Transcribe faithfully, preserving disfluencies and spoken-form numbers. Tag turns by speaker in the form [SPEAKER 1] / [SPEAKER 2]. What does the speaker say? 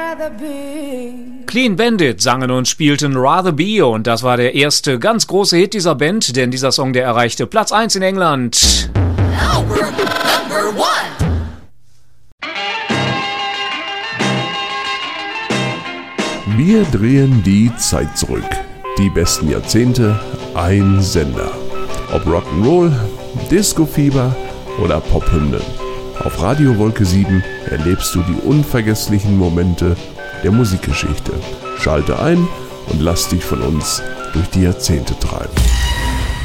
[SPEAKER 1] Clean Bandit sangen und spielten Rather Be und das war der erste ganz große Hit dieser Band, denn dieser Song, der erreichte Platz eins in England.
[SPEAKER 2] Album Number One.
[SPEAKER 3] Wir drehen die Zeit zurück. Die besten Jahrzehnte, ein Sender. Ob Rock'n'Roll, Disco-Fieber oder Pophymnen. Auf Radio Wolke sieben erlebst du die unvergesslichen Momente der Musikgeschichte. Schalte ein und lass dich von uns durch die Jahrzehnte treiben.